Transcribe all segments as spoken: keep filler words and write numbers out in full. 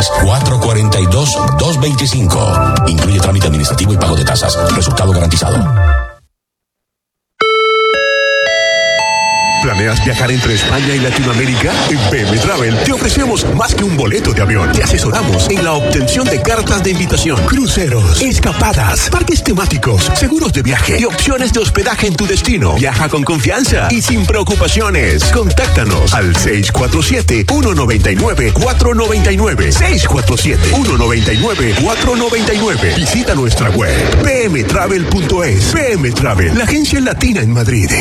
seis, cuatro cuatro dos, dos dos cinco. Incluye trámite administrativo y pago de tasas. Resultado garantizado. ¿Planeas viajar entre España y Latinoamérica? En P M Travel te ofrecemos más que un boleto de avión. Te asesoramos en la obtención de cartas de invitación, cruceros, escapadas, parques temáticos, seguros de viaje y opciones de hospedaje en tu destino. Viaja con confianza y sin preocupaciones. Contáctanos al seis cuatro siete, uno nueve nueve, cuatro nueve nueve. seis cuatro siete, uno nueve nueve, cuatro nueve nueve. Visita nuestra web p m travel punto es. P M Travel, la agencia latina en Madrid.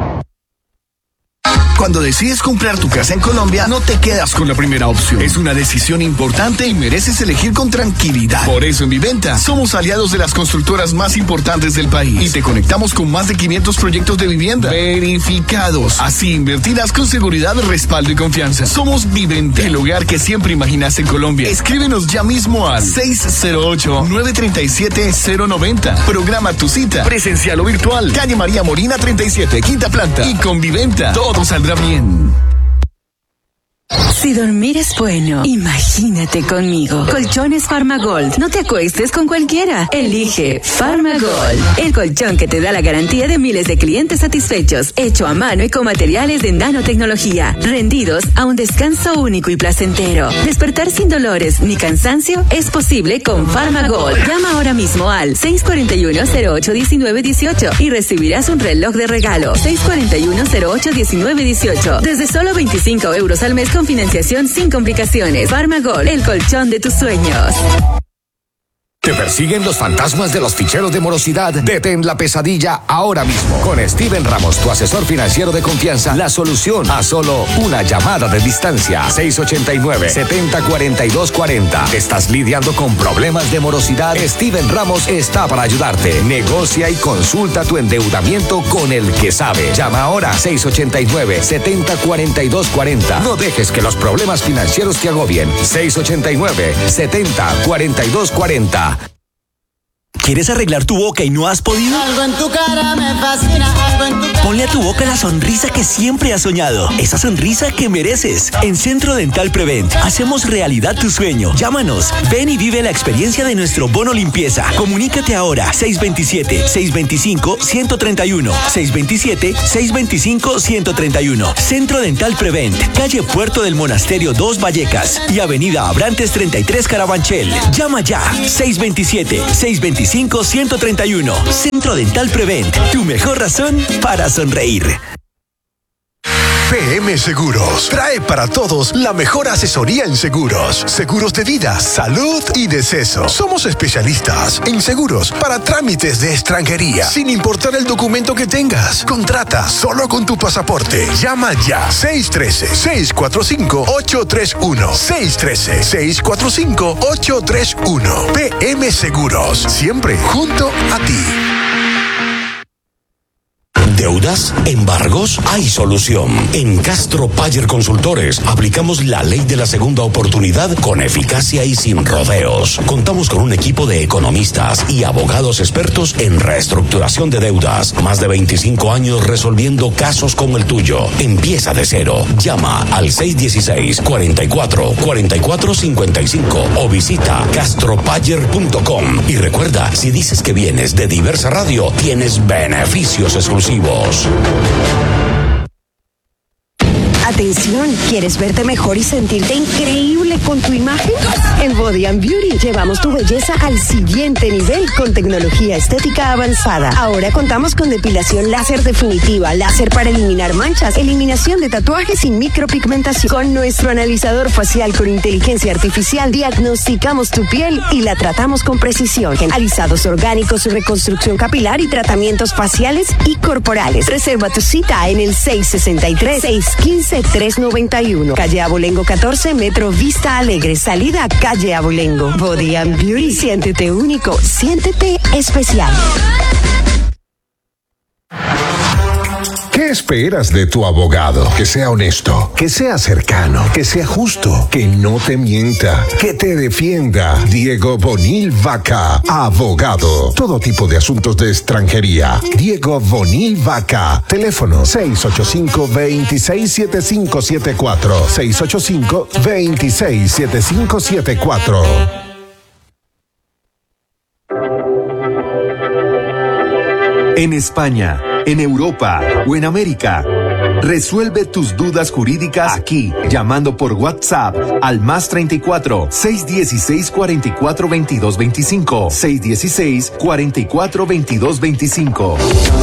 Cuando decides comprar tu casa en Colombia, no te quedas con la primera opción. Es una decisión importante y mereces elegir con tranquilidad. Por eso en Viventa somos aliados de las constructoras más importantes del país y te conectamos con más de quinientos proyectos de vivienda verificados. Así invertirás con seguridad, respaldo y confianza. Somos Viventa, el hogar que siempre imaginaste en Colombia. Escríbenos ya mismo al seis cero ocho, nueve tres siete, cero nueve cero. Programa tu cita, presencial o virtual. Calle María Molina treinta y siete, quinta planta. Y con Viventa todo saldrá bien. Si dormir es bueno, imagínate conmigo. Colchones Farmagold. No te acuestes con cualquiera. Elige Farmagold, el colchón que te da la garantía de miles de clientes satisfechos, hecho a mano y con materiales de nanotecnología, rendidos a un descanso único y placentero. Despertar sin dolores ni cansancio es posible con Farmagold. Llama ahora mismo al seis cuatro uno, cero ocho uno nueve uno ocho y recibirás un reloj de regalo. seis cuatro uno, cero ocho uno nueve uno ocho. Desde solo veinticinco euros al mes con financiación sin complicaciones. Farmagold, el colchón de tus sueños. ¿Te persiguen los fantasmas de los ficheros de morosidad? Detén la pesadilla ahora mismo. Con Steven Ramos, tu asesor financiero de confianza, la solución a solo una llamada de distancia. seis ocho nueve, siete cero cuatro dos cuatro cero. ¿Estás lidiando con problemas de morosidad? Steven Ramos está para ayudarte. Negocia y consulta tu endeudamiento con el que sabe. Llama ahora seis ocho nueve, siete cero cuatro dos cuatro cero. No dejes que los problemas financieros te agobien. seis ocho nueve, siete cero cuatro dos cuatro cero. ¿Quieres arreglar tu boca y no has podido? Algo en tu cara me fascina, algo en tu cara. Ponle a tu boca la sonrisa que siempre has soñado. Esa sonrisa que mereces. En Centro Dental Prevent hacemos realidad tu sueño. Llámanos. Ven y vive la experiencia de nuestro bono limpieza. Comunícate ahora. seis dos siete, seis dos cinco, uno tres uno. seis dos siete, seis dos cinco, uno tres uno. Centro Dental Prevent. Calle Puerto del Monasterio dos Vallecas y Avenida Abrantes treinta y tres Carabanchel. Llama ya. seis dos siete, seis dos cinco, uno tres uno. Centro Dental Prevent, tu mejor razón para sonreír. P M Seguros trae para todos la mejor asesoría en seguros. Seguros de vida, salud y deceso. Somos especialistas en seguros para trámites de extranjería, sin importar el documento que tengas. Contrata solo con tu pasaporte. Llama ya. seis uno tres, seis cuatro cinco, ocho tres uno. seis uno tres, seis cuatro cinco, ocho tres uno. P M Seguros. Siempre junto a ti. ¿Deudas? ¿Embargos? Hay solución. En Castro Payer Consultores aplicamos la ley de la segunda oportunidad con eficacia y sin rodeos. Contamos con un equipo de economistas y abogados expertos en reestructuración de deudas. Más de veinticinco años resolviendo casos como el tuyo. Empieza de cero. Llama al seis uno seis, cuatro cuatro, cuatro cuatro cinco cinco o visita castro payer punto com. Y recuerda, si dices que vienes de Diversa Radio, tienes beneficios exclusivos. Atención, ¿quieres verte mejor y sentirte increíble con tu imagen? En Body and Beauty llevamos tu belleza al siguiente nivel con tecnología estética avanzada. Ahora contamos con depilación láser definitiva, láser para eliminar manchas, eliminación de tatuajes y micropigmentación. Con nuestro analizador facial con inteligencia artificial diagnosticamos tu piel y la tratamos con precisión. Alisados orgánicos, reconstrucción capilar y tratamientos faciales y corporales. Reserva tu cita en el seis seis tres, seis uno cinco, tres nueve uno. Calle Abolengo catorce, Metro Vista Alegre. Salida Calle Abolengo. Body and Beauty. Siéntete único. Siéntete especial. ¿Qué ¿Qué esperas de tu abogado? Que sea honesto, que sea cercano, que sea justo, que no te mienta, que te defienda. Diego Bonil Vaca, abogado. Todo tipo de asuntos de extranjería. Diego Bonil Vaca. Teléfono seis ocho cinco, dos seis siete cinco siete cuatro. seis ocho cinco, dos seis siete cinco siete cuatro. En España, en Europa o en América. Resuelve tus dudas jurídicas aquí, llamando por WhatsApp al más treinta y cuatro, seiscientos dieciséis, cuarenta y cuatro, veintidós veinticinco, seiscientos dieciséis, cuarenta y cuatro, veintidós veinticinco.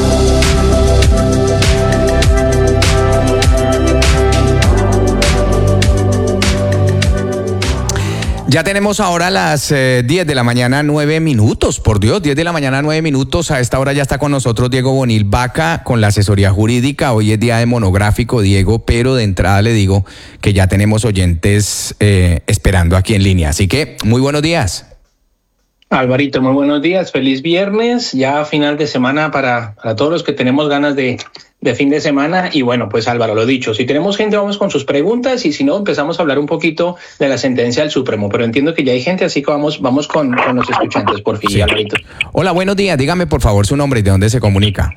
Ya tenemos ahora las eh, diez de la mañana, nueve minutos, por Dios, diez de la mañana, nueve minutos. A esta hora ya está con nosotros Diego Bonil Vaca con la asesoría jurídica. Hoy es día de monográfico, Diego, pero de entrada le digo que ya tenemos oyentes eh, esperando aquí en línea. Así que, muy buenos días. Alvarito, muy buenos días. Feliz viernes, ya final de semana para, para todos los que tenemos ganas de, de fin de semana. Y bueno, pues Álvaro, lo dicho, si tenemos gente vamos con sus preguntas y si no empezamos a hablar un poquito de la sentencia del Supremo. Pero entiendo que ya hay gente, así que vamos, vamos con, con los escuchantes, por fin, sí. Alvarito. Hola, buenos días. Dígame por favor su nombre y de dónde se comunica.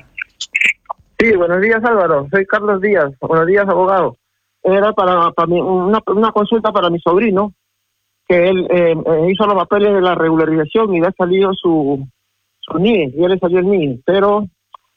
Sí, buenos días Álvaro, soy Carlos Díaz. Buenos días, abogado. Era para, para mi, una, una consulta para mi sobrino, que él eh, hizo los papeles de la regularización y le ha salido su, su N I E, y él le salió el N I E, pero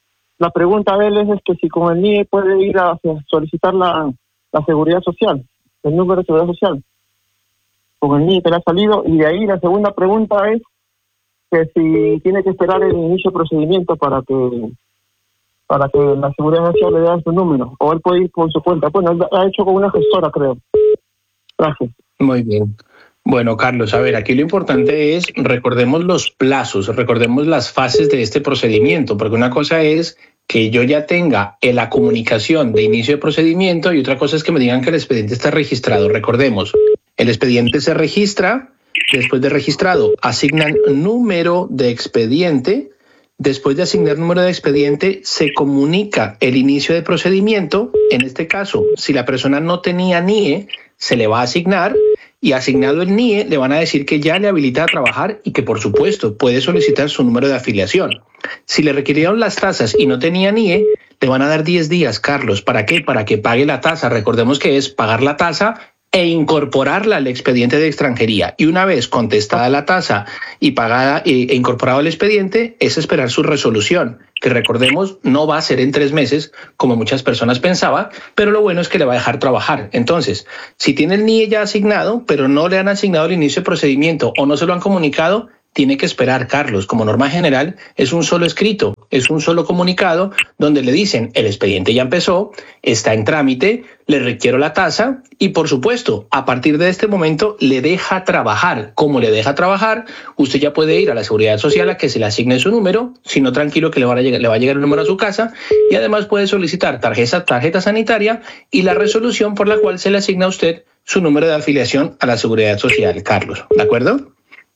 la pregunta de él es, es que si con el N I E puede ir a solicitar la, la seguridad social, el número de seguridad social, con el N I E que le ha salido, y de ahí la segunda pregunta es que si tiene que esperar el inicio de procedimiento para que para que la seguridad social le dé su número, o él puede ir por su cuenta. Bueno, él ha hecho con una gestora, creo. Gracias. Muy bien. Bueno, Carlos, a ver, aquí lo importante es, recordemos los plazos, recordemos las fases de este procedimiento, porque una cosa es que yo ya tenga la comunicación de inicio de procedimiento y otra cosa es que me digan que el expediente está registrado. Recordemos, el expediente se registra, después de registrado asignan número de expediente, después de asignar número de expediente se comunica el inicio de procedimiento. En este caso, si la persona no tenía N I E, se le va a asignar. Y asignado el N I E, le van a decir que ya le habilita a trabajar y que, por supuesto, puede solicitar su número de afiliación. Si le requirieron las tasas y no tenía N I E, le van a dar diez días, Carlos. ¿Para qué? Para que pague la tasa. Recordemos que es pagar la tasa e incorporarla al expediente de extranjería. Y una vez contestada la tasa y pagada e incorporado al expediente, es esperar su resolución, que recordemos no va a ser en tres meses, como muchas personas pensaban, pero lo bueno es que le va a dejar trabajar. Entonces, si tiene el N I E ya asignado, pero no le han asignado el inicio de procedimiento o no se lo han comunicado, tiene que esperar, Carlos. Como norma general, es un solo escrito, es un solo comunicado donde le dicen el expediente ya empezó, está en trámite, le requiero la tasa y, por supuesto, a partir de este momento le deja trabajar. Como le deja trabajar, usted ya puede ir a la Seguridad Social a que se le asigne su número, si no, tranquilo que le va a llegar, le va a llegar el número a su casa y además puede solicitar tarjeta, tarjeta sanitaria y la resolución por la cual se le asigna a usted su número de afiliación a la Seguridad Social, Carlos. ¿De acuerdo?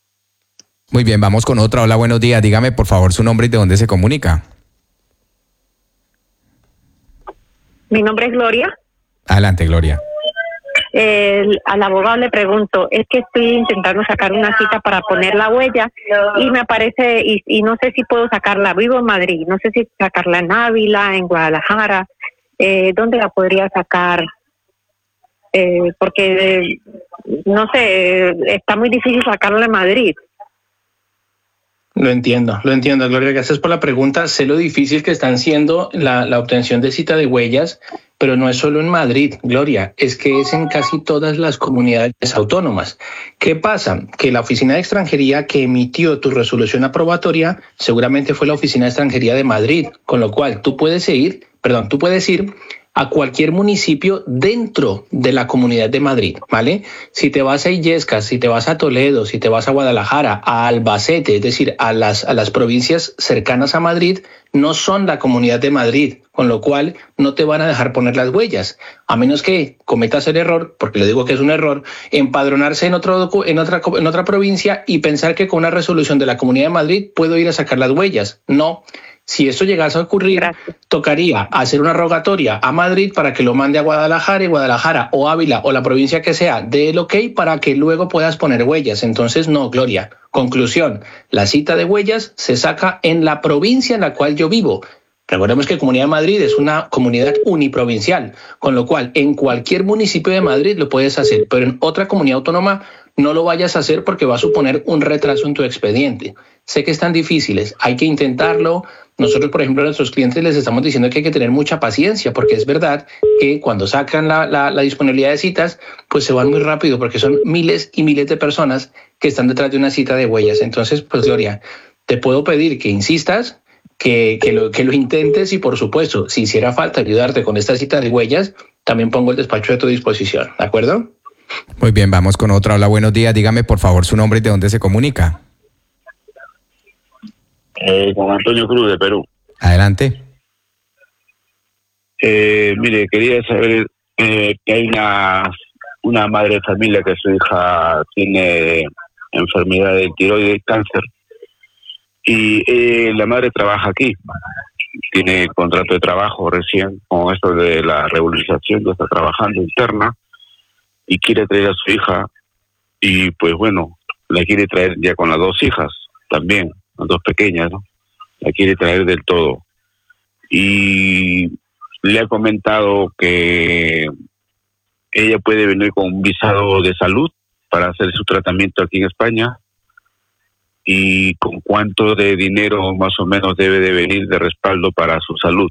Muy bien, vamos con otra. Hola, buenos días. Dígame, por favor, su nombre y de dónde se comunica. Mi nombre es Gloria. Adelante, Gloria. Eh, al abogado le pregunto, es que estoy intentando sacar una cita para poner la huella y me aparece, y, y no sé si puedo sacarla, vivo en Madrid, no sé si sacarla en Ávila, en Guadalajara, eh, ¿dónde la podría sacar? Eh, porque, eh, no sé, está muy difícil sacarla en Madrid. Lo entiendo, lo entiendo, Gloria, gracias por la pregunta. Sé lo difícil que están siendo la, la obtención de cita de huellas, pero no es solo en Madrid, Gloria, es que es en casi todas las comunidades autónomas. ¿Qué pasa? Que la Oficina de Extranjería que emitió tu resolución aprobatoria seguramente fue la Oficina de Extranjería de Madrid, con lo cual tú puedes ir, perdón, tú puedes ir a cualquier municipio dentro de la Comunidad de Madrid, ¿vale? Si te vas a Illescas, si te vas a Toledo, si te vas a Guadalajara, a Albacete, es decir, a las, a las provincias cercanas a Madrid, no son la Comunidad de Madrid, con lo cual no te van a dejar poner las huellas, a menos que cometas el error, porque le digo que es un error, empadronarse en, otro, en, otra, en otra provincia y pensar que con una resolución de la Comunidad de Madrid puedo ir a sacar las huellas. No. Si esto llegase a ocurrir, Gracias. tocaría hacer una rogatoria a Madrid para que lo mande a Guadalajara y Guadalajara o Ávila o la provincia que sea dé el ok para que luego puedas poner huellas. Entonces, no, Gloria. Conclusión, la cita de huellas se saca en la provincia en la cual yo vivo. Recordemos que Comunidad de Madrid es una comunidad uniprovincial, con lo cual en cualquier municipio de Madrid lo puedes hacer, pero en otra comunidad autónoma no lo vayas a hacer porque va a suponer un retraso en tu expediente. Sé que están difíciles, hay que intentarlo. Nosotros, por ejemplo, a nuestros clientes les estamos diciendo que hay que tener mucha paciencia, porque es verdad que cuando sacan la, la, la disponibilidad de citas, pues se van muy rápido, porque son miles y miles de personas que están detrás de una cita de huellas. Entonces, pues Gloria, te puedo pedir que insistas, Que, que, lo, que lo intentes y, por supuesto, si hiciera falta ayudarte con esta cita de huellas, también pongo el despacho a tu disposición, ¿de acuerdo? Muy bien, vamos con otra. Hola, buenos días. Dígame, por favor, su nombre y de dónde se comunica. Eh, con Antonio Cruz, de Perú. Adelante. Eh, mire, quería saber eh, que hay una, una madre de familia que su hija tiene enfermedad de tiroides, cáncer. Y eh, la madre trabaja aquí, tiene contrato de trabajo recién, con esto de la regularización, ya está trabajando interna, y quiere traer a su hija, y pues bueno, la quiere traer ya con las dos hijas, también, las dos pequeñas, ¿no? La quiere traer del todo. Y le ha comentado que ella puede venir con un visado de salud para hacer su tratamiento aquí en España, y con cuánto de dinero más o menos debe de venir de respaldo para su salud.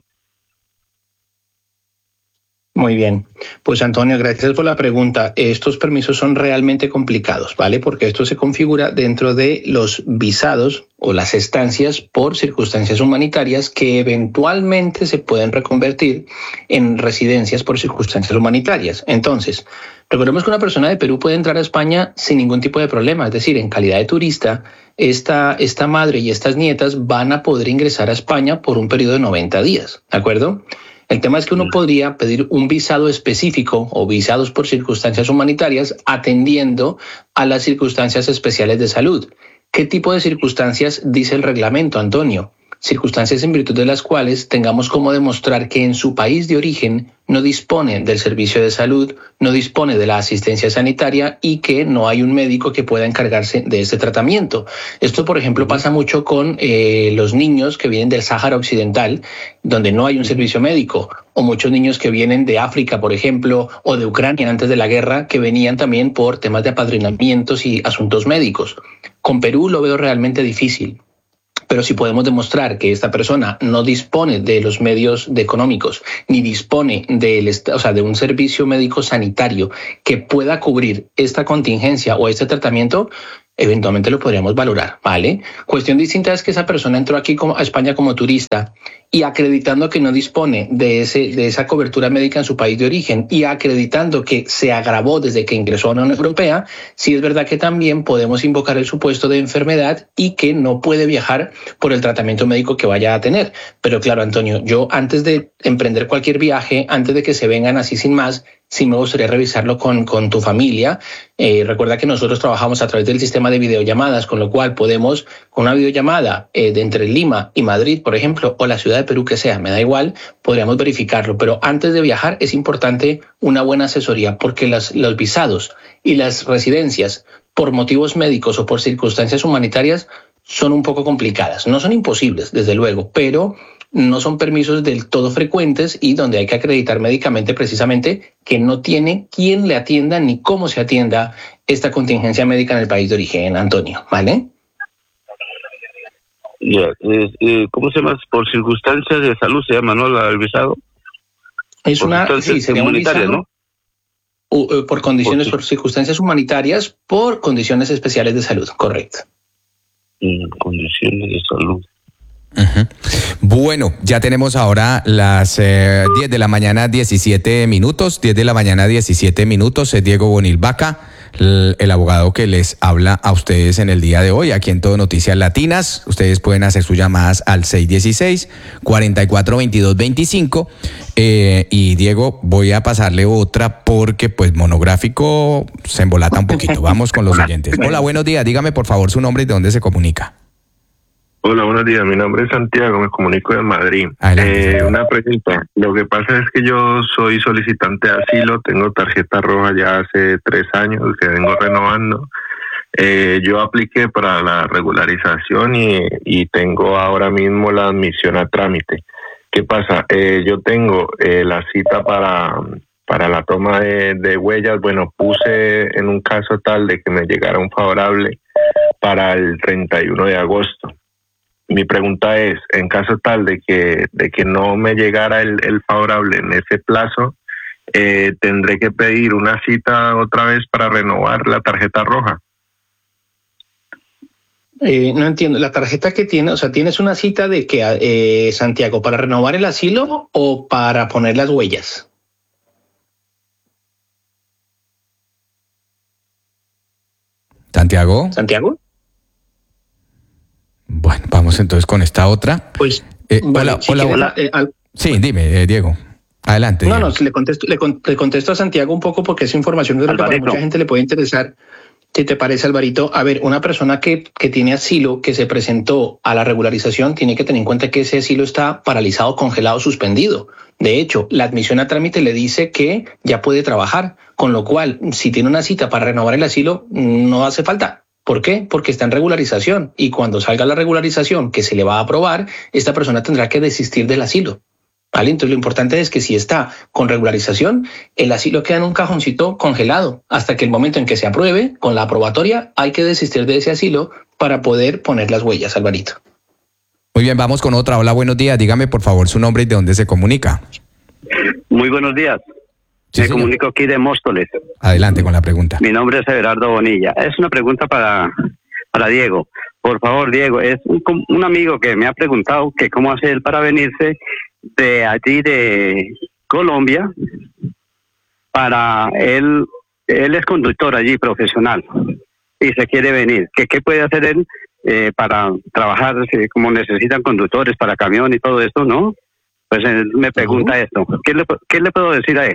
Muy bien. Pues Antonio, gracias por la pregunta. Estos permisos son realmente complicados, ¿vale? Porque esto se configura dentro de los visados o las estancias por circunstancias humanitarias que eventualmente se pueden reconvertir en residencias por circunstancias humanitarias. Entonces, recordemos que una persona de Perú puede entrar a España sin ningún tipo de problema, es decir, en calidad de turista, esta, esta madre y estas nietas van a poder ingresar a España por un periodo de noventa días, ¿de acuerdo? El tema es que uno podría pedir un visado específico o visados por circunstancias humanitarias atendiendo a las circunstancias especiales de salud. ¿Qué tipo de circunstancias dice el reglamento, Antonio? Circunstancias en virtud de las cuales tengamos como demostrar que en su país de origen no dispone del servicio de salud, no dispone de la asistencia sanitaria y que no hay un médico que pueda encargarse de este tratamiento. Esto, por ejemplo, pasa mucho con eh, los niños que vienen del Sáhara Occidental, donde no hay un servicio médico, o muchos niños que vienen de África, por ejemplo, o de Ucrania antes de la guerra, que venían también por temas de apadrinamientos y asuntos médicos. Con Perú lo veo realmente difícil. Pero si podemos demostrar que esta persona no dispone de los medios de económicos ni dispone del, o sea, de un servicio médico sanitario que pueda cubrir esta contingencia o este tratamiento, eventualmente lo podríamos valorar, ¿vale? Cuestión distinta es que esa persona entró aquí como, a España como turista y acreditando que no dispone de, ese, de esa cobertura médica en su país de origen y acreditando que se agravó desde que ingresó a la Unión Europea, sí es verdad que también podemos invocar el supuesto de enfermedad y que no puede viajar por el tratamiento médico que vaya a tener. Pero claro, Antonio, yo antes de emprender cualquier viaje, antes de que se vengan así sin más, sí me gustaría revisarlo con, con tu familia. Eh, recuerda que nosotros trabajamos a través del sistema de videollamadas, con lo cual podemos, con una videollamada eh, de entre Lima y Madrid, por ejemplo, o la ciudad de Perú que sea, me da igual, podríamos verificarlo. Pero antes de viajar es importante una buena asesoría, porque las, los visados y las residencias por motivos médicos o por circunstancias humanitarias son un poco complicadas. No son imposibles, desde luego, pero no son permisos del todo frecuentes y donde hay que acreditar médicamente precisamente que no tiene quien le atienda ni cómo se atienda esta contingencia médica en el país de origen, Antonio, ¿vale? Yeah. Eh, eh, ¿Cómo se llama? Por circunstancias de salud se llama, ¿no? El visado. Es por una sí, sería un visado, ¿no? O, eh, por condiciones, por, por circunstancias humanitarias, por condiciones especiales de salud, correcto. Mm, condiciones de salud. Uh-huh. Bueno, ya tenemos ahora las eh, diez de la mañana, diecisiete minutos, diez de la mañana, diecisiete minutos. Es Diego Bonil Vaca, el, el abogado que les habla a ustedes en el día de hoy, aquí en Todo Noticias Latinas. Ustedes pueden hacer sus llamadas al seis uno seis, cuatro cuatro dos dos dos cinco. Eh, y Diego, voy a pasarle otra porque pues monográfico se embolata un poquito. Vamos con los oyentes. Hola, buenos días. Dígame por favor su nombre y de dónde se comunica. Hola, buenos días. Mi nombre es Santiago, me comunico de Madrid. Eh, una pregunta. Lo que pasa es que yo soy solicitante de asilo, tengo tarjeta roja ya hace tres años que vengo renovando. Eh, yo apliqué para la regularización y, y tengo ahora mismo la admisión a trámite. ¿Qué pasa? Eh, yo tengo eh, la cita para, para la toma de, de huellas. Bueno, puse en un caso tal de que me llegara un favorable para el treinta y uno de agosto. Mi pregunta es, en caso tal de que de que no me llegara el, el favorable en ese plazo, eh, ¿tendré que pedir una cita otra vez para renovar la tarjeta roja? Eh, no entiendo, la tarjeta que tiene, o sea, ¿tienes una cita de que, eh, Santiago, para renovar el asilo o para poner las huellas? Santiago. Santiago. Bueno, vamos entonces con esta otra. Pues, eh, vale, hola, si hola, quiere, hola. la- eh, al- Sí, dime, eh, Diego. Adelante. No, Diego. no, le contesto, le, con- le contesto a Santiago un poco porque es información que creo que para Alvarito. mucha gente le puede interesar. Si te parece, Alvarito, a ver, una persona que, que tiene asilo, que se presentó a la regularización, tiene que tener en cuenta que ese asilo está paralizado, congelado, suspendido. De hecho, la admisión a trámite le dice que ya puede trabajar, con lo cual, si tiene una cita para renovar el asilo, no hace falta. ¿Por qué? Porque está en regularización y cuando salga la regularización que se le va a aprobar, esta persona tendrá que desistir del asilo. ¿Vale? Entonces lo importante es que si está con regularización, el asilo queda en un cajoncito congelado hasta que el momento en que se apruebe, con la aprobatoria, hay que desistir de ese asilo para poder poner las huellas, Alvarito. Muy bien, vamos con otra. Hola, buenos días. Dígame, por favor, su nombre y de dónde se comunica. Muy buenos días. Me comunico aquí de Móstoles. Adelante con la pregunta. Mi nombre es Everardo Bonilla. Es una pregunta para, para Diego. Por favor, Diego, es un, un amigo que me ha preguntado que cómo hace él para venirse de allí de Colombia para él. Él es conductor allí, profesional, y se quiere venir. ¿Qué, qué puede hacer él eh, para trabajar eh, como necesitan conductores para camión y todo esto, no? Pues él me pregunta uh-huh. esto. ¿Qué le, ¿Qué le puedo decir a él?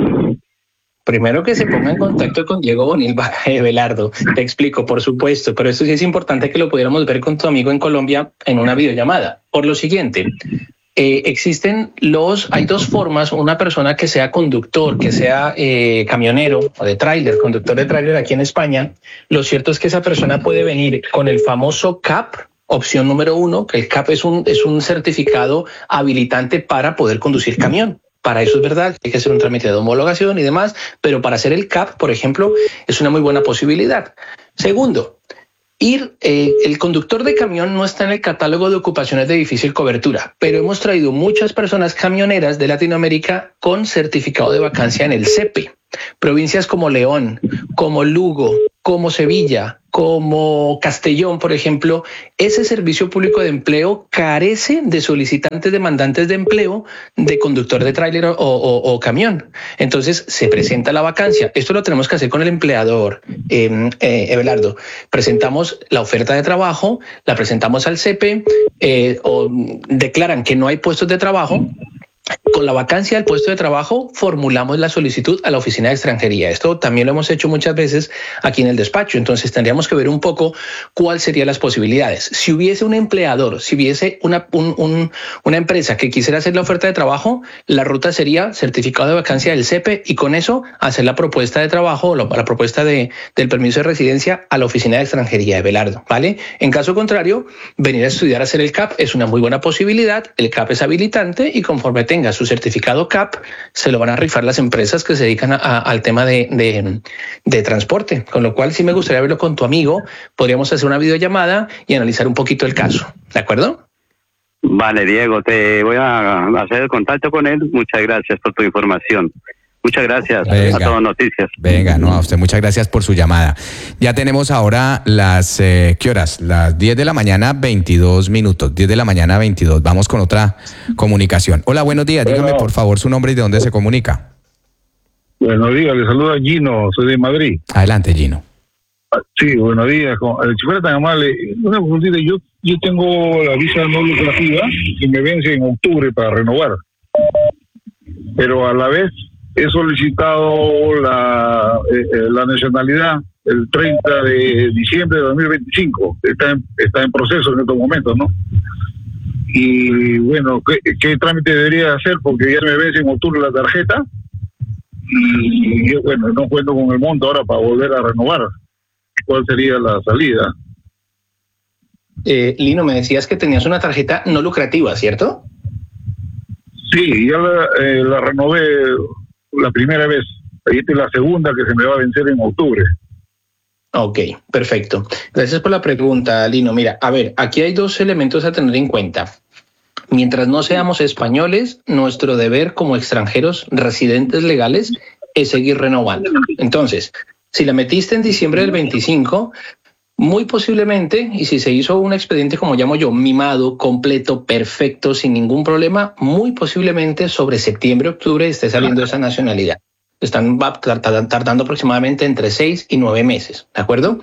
Primero que se ponga en contacto con Diego Bonil Belardo. Te explico, por supuesto, pero esto sí es importante que lo pudiéramos ver con tu amigo en Colombia en una videollamada. Por lo siguiente, eh, existen los, hay dos formas, una persona que sea conductor, que sea eh, camionero o de tráiler, conductor de tráiler aquí en España. Lo cierto es que esa persona puede venir con el famoso C A P, opción número uno, que el C A P es un, es un certificado habilitante para poder conducir camión. Para eso es verdad, hay que hacer un trámite de homologación y demás, pero para hacer el C A P, por ejemplo, es una muy buena posibilidad. Segundo, ir, eh, el conductor de camión no está en el catálogo de ocupaciones de difícil cobertura, pero hemos traído muchas personas camioneras de Latinoamérica con certificado de vacancia en el C E P E. Provincias como León, como Lugo, como Sevilla, como Castellón, por ejemplo, ese servicio público de empleo carece de solicitantes demandantes de empleo de conductor de tráiler o, o, o camión. Entonces se presenta la vacancia. Esto lo tenemos que hacer con el empleador, eh, eh, Everardo. Presentamos la oferta de trabajo, la presentamos al C E P E, eh, o declaran que no hay puestos de trabajo. Con la vacancia del puesto de trabajo formulamos la solicitud a la oficina de extranjería. Esto también lo hemos hecho muchas veces aquí en el despacho. Entonces tendríamos que ver un poco cuáles serían las posibilidades. Si hubiese un empleador, si hubiese una, un, un, una empresa que quisiera hacer la oferta de trabajo, la ruta sería certificado de vacancia del C E P E y con eso hacer la propuesta de trabajo o la, la propuesta de, del permiso de residencia a la oficina de extranjería de Belardo, ¿vale? En caso contrario, venir a estudiar a hacer el C A P es una muy buena posibilidad. El C A P es habilitante y conforme tenga su certificado C A P, se lo van a rifar las empresas que se dedican a, a, al tema de, de, de transporte. Con lo cual, sí me gustaría verlo con tu amigo. Podríamos hacer una videollamada y analizar un poquito el caso. ¿De acuerdo? Vale, Diego, te voy a hacer el contacto con él. Muchas gracias por tu información. Muchas gracias. Venga. A todas noticias. Venga, no, a usted muchas gracias por su llamada. Ya tenemos ahora las, eh, ¿qué horas? Las diez de la mañana, veintidós minutos. diez de la mañana, veintidós. Vamos con otra comunicación. Hola, buenos días. Dígame, bueno, por favor, su nombre y de dónde se comunica. Buenos días, le saluda Gino, soy de Madrid. Adelante, Gino. Sí, buenos días. Si fuera tan amable, una preguntita. Yo, yo tengo la visa no lucrativa y me vence en octubre para renovar. Pero a la vez he solicitado la, eh, la nacionalidad el treinta de diciembre de dos mil veinticinco. Está en, está en proceso en estos momentos, ¿no? Y bueno, ¿qué, qué trámite debería hacer? Porque ya me vence en octubre la tarjeta y yo, bueno, no cuento con el monto ahora para volver a renovar. ¿Cuál sería la salida? Eh, Lino, me decías que tenías una tarjeta no lucrativa, ¿cierto? Sí, ya la, eh, la renové la primera vez. Esta es la segunda que se me va a vencer en octubre. Ok, perfecto. Gracias por la pregunta, Lino. Mira, a ver, aquí hay dos elementos a tener en cuenta. Mientras no seamos españoles, nuestro deber como extranjeros residentes legales es seguir renovando. Entonces, si la metiste en diciembre del veinticinco, muy posiblemente, y si se hizo un expediente, como llamo yo, mimado, completo, perfecto, sin ningún problema, muy posiblemente sobre septiembre, octubre esté saliendo esa nacionalidad. Están tardando aproximadamente entre seis y nueve meses, ¿de acuerdo?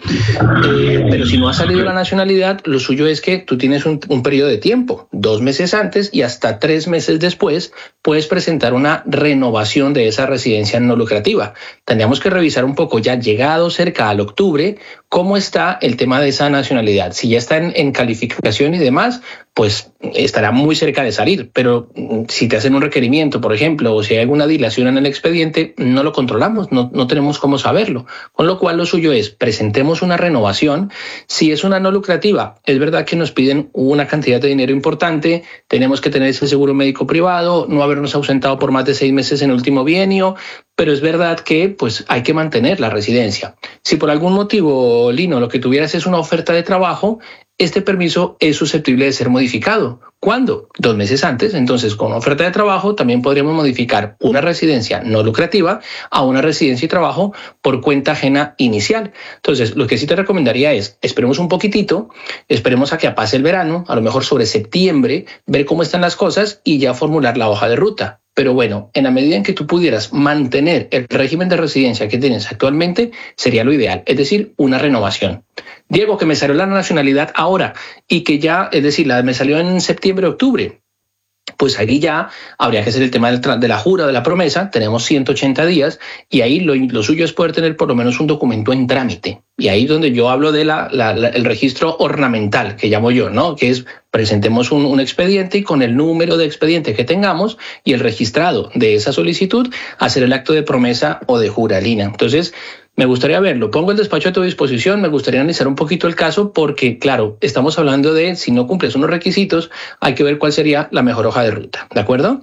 Eh, pero si no ha salido la nacionalidad, lo suyo es que tú tienes un, un periodo de tiempo, dos meses antes y hasta tres meses después, puedes presentar una renovación de esa residencia no lucrativa. Tendríamos que revisar un poco, ya llegado cerca al octubre, cómo está el tema de esa nacionalidad. Si ya está en, en calificación y demás, pues estará muy cerca de salir, pero si te hacen un requerimiento, por ejemplo, o si hay alguna dilación en el expediente, no lo controlamos, no, no tenemos cómo saberlo. Con lo cual lo suyo es, presentemos una renovación. Si es una no lucrativa, es verdad que nos piden una cantidad de dinero importante, tenemos que tener ese seguro médico privado, no habernos ausentado por más de seis meses en el último bienio, pero es verdad que pues hay que mantener la residencia. Si por algún motivo, Lino, lo que tuvieras es una oferta de trabajo, este permiso es susceptible de ser modificado. ¿Cuándo? Dos meses antes. Entonces, con oferta de trabajo también podríamos modificar una residencia no lucrativa a una residencia y trabajo por cuenta ajena inicial. Entonces, lo que sí te recomendaría es, esperemos un poquitito, esperemos a que pase el verano, a lo mejor sobre septiembre, ver cómo están las cosas y ya formular la hoja de ruta. Pero bueno, en la medida en que tú pudieras mantener el régimen de residencia que tienes actualmente, sería lo ideal, es decir, una renovación. Diego, que me salió la nacionalidad ahora y que ya, es decir, la me salió en septiembre, octubre, pues ahí ya habría que hacer el tema de la jura, de la promesa, tenemos ciento ochenta días y ahí lo, lo suyo es poder tener por lo menos un documento en trámite. Y ahí es donde yo hablo de la, la, la, el registro ornamental, que llamo yo, ¿no? Que es presentemos un, un expediente y con el número de expediente que tengamos y el registrado de esa solicitud, hacer el acto de promesa o de jura, Lina. Entonces, me gustaría verlo. Pongo el despacho a tu disposición. Me gustaría analizar un poquito el caso porque, claro, estamos hablando de si no cumples unos requisitos, hay que ver cuál sería la mejor hoja de ruta. ¿De acuerdo?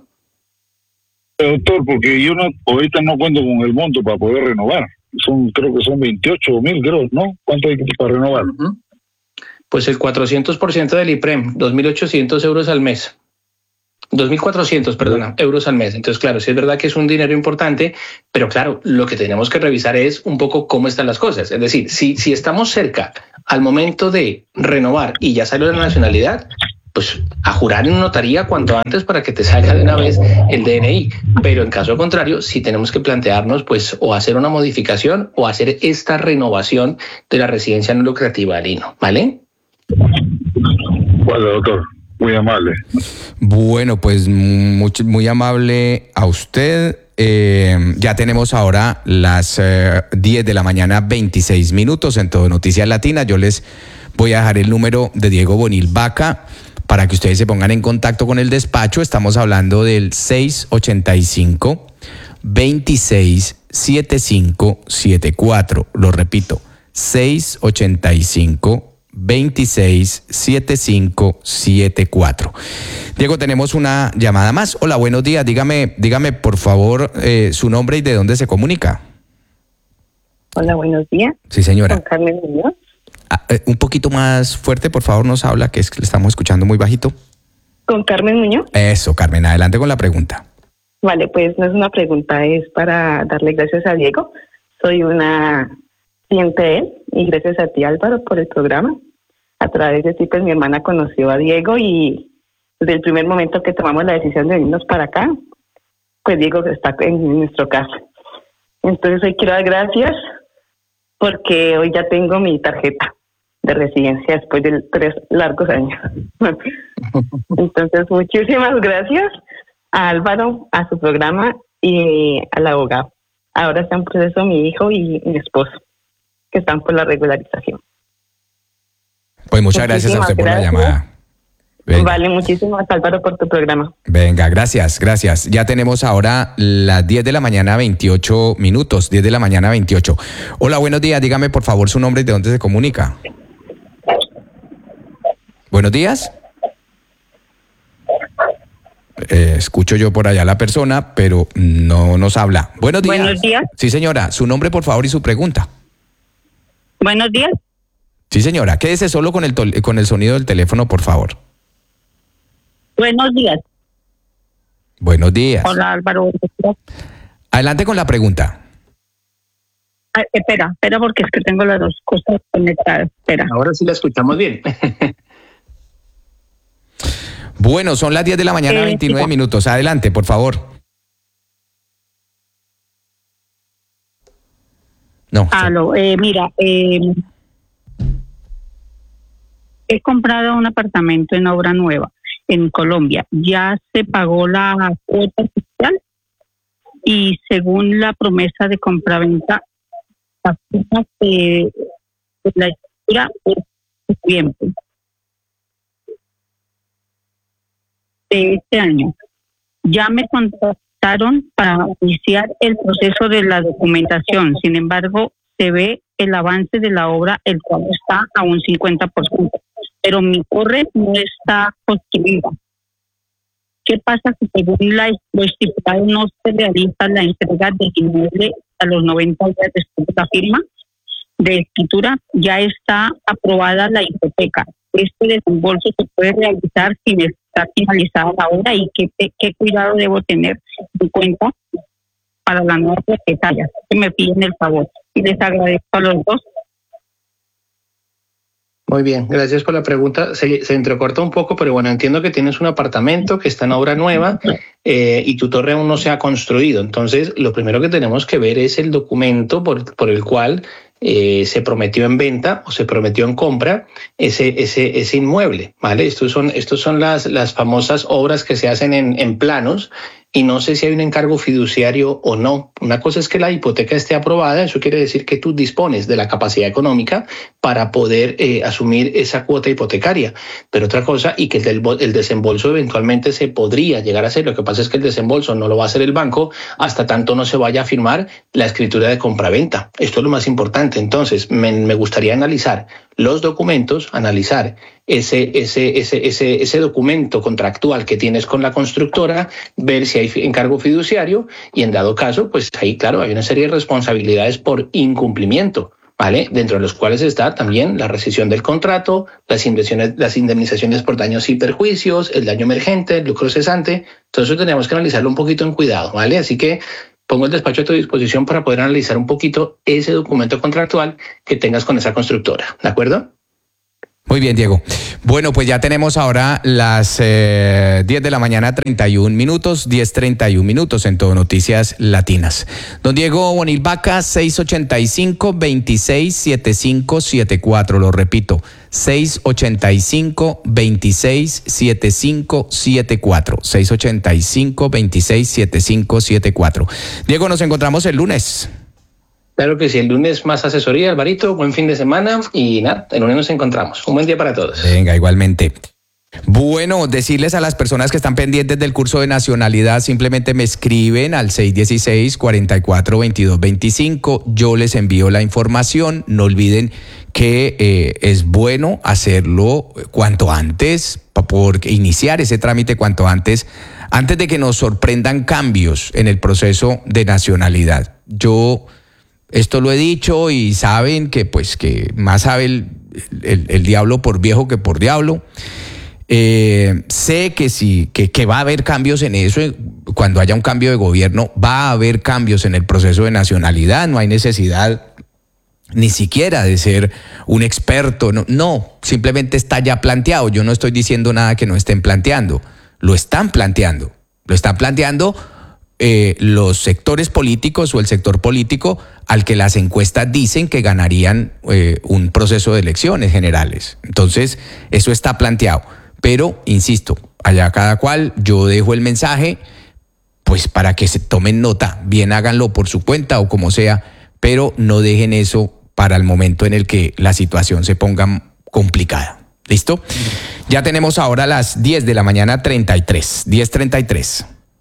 Doctor, porque yo no, ahorita no cuento con el monto para poder renovar. Son, creo que son veintiocho mil, creo, ¿no? ¿Cuánto hay para renovar? Uh-huh. Pues el cuatrocientos por ciento del IPREM, dos mil ochocientos euros al mes. dos mil cuatrocientos, perdona, euros al mes. Entonces, claro, sí es verdad que es un dinero importante, pero claro, lo que tenemos que revisar es un poco cómo están las cosas. Es decir, si, si estamos cerca al momento de renovar y ya salió la nacionalidad, pues a jurar en notaría cuanto antes para que te salga de una vez el D N I. Pero en caso contrario, sí tenemos que plantearnos pues o hacer una modificación o hacer esta renovación de la residencia no lucrativa, Lino, ¿vale? Bueno, doctor. Muy amable. Bueno, pues muy, muy amable a usted. Eh, ya tenemos ahora las eh, diez de la mañana, veintiséis minutos en Todo Noticias Latina. Yo les voy a dejar el número de Diego Bonil Vaca para que ustedes se pongan en contacto con el despacho. Estamos hablando del seis ochenta y cinco, veintiséis, setenta y cinco setenta y cuatro. Lo repito, seis ochenta y cinco, veintiséis, setenta y cinco setenta y cuatro. Diego, tenemos una llamada más. Hola, buenos días. Dígame, dígame por favor eh, su nombre y de dónde se comunica. Hola, buenos días. Sí, señora. Con Carmen Muñoz. Ah, eh, un poquito más fuerte, por favor, nos habla, que es que le estamos escuchando muy bajito. Con Carmen Muñoz. Eso, Carmen, adelante con la pregunta. Vale, pues no es una pregunta, es para darle gracias a Diego. Soy una cliente de él y gracias a ti, Álvaro, por el programa. A través de ti, pues mi hermana conoció a Diego y desde el primer momento que tomamos la decisión de venirnos para acá, pues Diego está en nuestro caso. Entonces hoy quiero dar gracias porque hoy ya tengo mi tarjeta de residencia después de tres largos años. Entonces muchísimas gracias a Álvaro, a su programa y al abogado. Ahora está en proceso mi hijo y mi esposo. que están por la regularización. Pues muchas gracias a usted por la llamada. Venga. Vale, muchísimas, Álvaro, por tu programa. Venga, gracias, gracias. Ya tenemos ahora las diez de la mañana, veintiocho minutos, diez de la mañana, veintiocho. Hola, buenos días, dígame por favor su nombre y de dónde se comunica. Buenos días. Eh, escucho yo por allá a la persona, pero no nos habla. Buenos días. Buenos días. Sí, señora, su nombre por favor y su pregunta. Buenos días. Sí, señora, quédese solo con el, to- con el sonido del teléfono, por favor. Buenos días. Buenos días. Hola, Álvaro. Adelante con la pregunta. Ah, espera, espera, porque es que tengo las dos cosas conectadas. Espera. Ahora sí la escuchamos bien. Bueno, son las diez de la mañana, Eh, veintinueve sí. minutos. Adelante, por favor. No. Aló, eh, mira, eh, he comprado un apartamento en obra nueva en Colombia. Ya se pagó la cuota oficial y según la promesa de compraventa, las firmas de, de la escritura es tiempo de este año. Ya me contactaron para iniciar el proceso de la documentación. Sin embargo, se ve el avance de la obra, el cual está a un cincuenta por ciento. Pero mi torre no está construida. ¿Qué pasa si según la, lo estipulado no se realiza la entrega del inmueble a los noventa días después de la firma de escritura? Ya está aprobada la hipoteca. Este desembolso se puede realizar sin estar finalizada la obra y qué, qué cuidado debo tener en cuenta para la nueva propietaria que me piden el favor. Y les agradezco a los dos. Muy bien, gracias por la pregunta. Se, se entrecorta un poco, pero bueno, entiendo que tienes un apartamento que está en obra nueva eh, y tu torre aún no se ha construido. Entonces, lo primero que tenemos que ver es el documento por, por el cual eh, se prometió en venta o se prometió en compra ese, ese, ese inmueble, ¿vale? Estos son, estos son las, las famosas obras que se hacen en, en planos. Y no sé si hay un encargo fiduciario o no. Una cosa es que la hipoteca esté aprobada, eso quiere decir que tú dispones de la capacidad económica para poder eh, asumir esa cuota hipotecaria. Pero otra cosa, y que el, el desembolso eventualmente se podría llegar a hacer, lo que pasa es que el desembolso no lo va a hacer el banco hasta tanto no se vaya a firmar la escritura de compraventa. Esto es lo más importante. Entonces, me, me gustaría analizar los documentos, analizar ese, ese, ese, ese, ese documento contractual que tienes con la constructora, ver si hay encargo fiduciario y en dado caso, pues ahí claro, hay una serie de responsabilidades por incumplimiento, ¿vale? Dentro de los cuales está también la rescisión del contrato, las indemnizaciones, las indemnizaciones por daños y perjuicios, el daño emergente, el lucro cesante. Todo eso tenemos que analizarlo un poquito en cuidado, ¿vale? Así que pongo el despacho a tu disposición para poder analizar un poquito ese documento contractual que tengas con esa constructora, ¿de acuerdo? Muy bien, Diego. Bueno, pues ya tenemos ahora las eh, diez de la mañana, treinta y un minutos, diez treinta y un minutos en Todo Noticias Latinas. Don Diego Bonil Vaca, seis ochenta y cinco, veintiséis, setenta y cinco setenta y cuatro, lo repito, seis ochenta y cinco, veintiséis, setenta y cinco setenta y cuatro, seis ochenta y cinco, veintiséis, setenta y cinco setenta y cuatro. Diego, nos encontramos el lunes. Claro que sí, el lunes más asesoría, Alvarito, buen fin de semana y nada, el lunes nos encontramos. Un buen día para todos. Venga, igualmente. Bueno, decirles a las personas que están pendientes del curso de nacionalidad, simplemente me escriben al seis uno seis, cuatro cuatro, dos dos dos cinco, yo les envío la información, no olviden que eh, es bueno hacerlo cuanto antes, por iniciar ese trámite cuanto antes, antes de que nos sorprendan cambios en el proceso de nacionalidad. Yo... Esto lo he dicho y saben que pues que más sabe el, el, el diablo por viejo que por diablo. Eh, sé que sí, que, que va a haber cambios en eso. Cuando haya un cambio de gobierno va a haber cambios en el proceso de nacionalidad. No hay necesidad ni siquiera de ser un experto. No, no, simplemente está ya planteado. Yo no estoy diciendo nada que no estén planteando. Lo están planteando. Lo están planteando Eh, los sectores políticos o el sector político al que las encuestas dicen que ganarían eh, un proceso de elecciones generales. Entonces, eso está planteado. Pero, insisto, allá cada cual, yo dejo el mensaje, pues para que se tomen nota, bien háganlo por su cuenta o como sea, pero no dejen eso para el momento en el que la situación se ponga complicada. ¿Listo? Ya tenemos ahora las diez de la mañana treinta y tres, diez treinta y tres.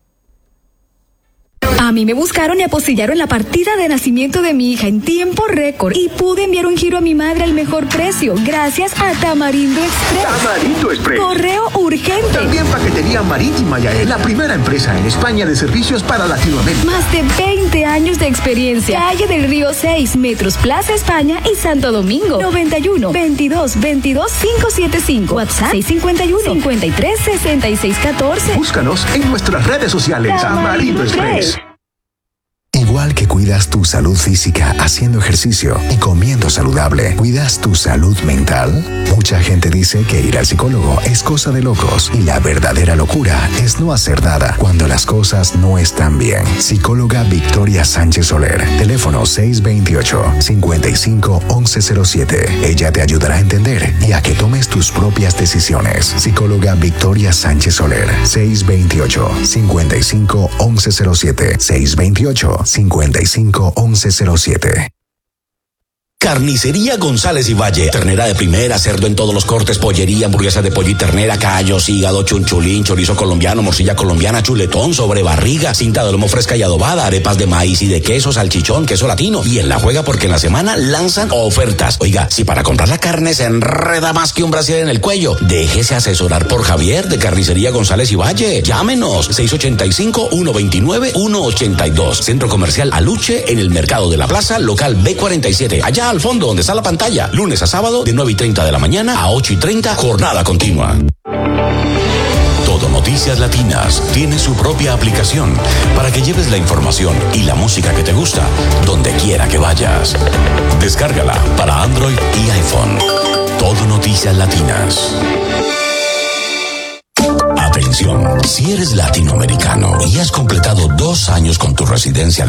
A mí me buscaron y apostillaron la partida de nacimiento de mi hija en tiempo récord y pude enviar un giro a mi madre al mejor precio gracias a Tamarindo Express. Tamarindo Express. Correo urgente. También paquetería marítima Yael, la primera empresa en España de servicios para Latinoamérica. Más de veinte años de experiencia. Calle del Río seis, Metros Plaza España y Santo Domingo. noventa y uno, veintidós, veintidós, quinientos setenta y cinco. WhatsApp seis cincuenta y uno, cincuenta y tres, sesenta y seis catorce. Búscanos en nuestras redes sociales. Tamarindo Express. Igual que cuidas tu salud física haciendo ejercicio y comiendo saludable, ¿cuidas tu salud mental? Mucha gente dice que ir al psicólogo es cosa de locos y la verdadera locura es no hacer nada cuando las cosas no están bien. Psicóloga Victoria Sánchez Soler, teléfono seis veintiocho, cincuenta y cinco, once cero siete. Ella te ayudará a entender y a que tomes tus propias decisiones. Psicóloga Victoria Sánchez Soler, seis veintiocho, cincuenta y cinco, once cero siete, seis veintiocho, cincuenta y cinco, once cero siete. Carnicería González y Valle. Ternera de primera, cerdo en todos los cortes, pollería, hamburguesa de pollo y ternera, callos, hígado, chunchulín, chorizo colombiano, morcilla colombiana, chuletón, sobrebarriga, cinta de lomo fresca y adobada, arepas de maíz y de queso, salchichón, queso latino. Y en la juega porque en la semana lanzan ofertas. Oiga, si para comprar la carne se enreda más que un brasier en el cuello, déjese asesorar por Javier de Carnicería González y Valle. Llámenos seis ochenta y cinco, ciento veintinueve, ciento ochenta y dos. Centro Comercial Aluche en el Mercado de la Plaza, local B cuarenta y siete. Allá al fondo donde está la pantalla, lunes a sábado de nueve y treinta de la mañana a ocho y treinta, jornada continua. Todo Noticias Latinas tiene su propia aplicación para que lleves la información y la música que te gusta donde quiera que vayas. Descárgala para Android y iPhone. Todo Noticias Latinas. Atención, si eres latinoamericano y has completado dos años con tu residencia